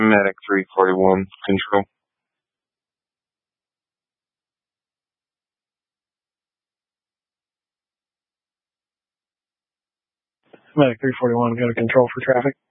Medic 341, control. Medic 341, go to control for traffic.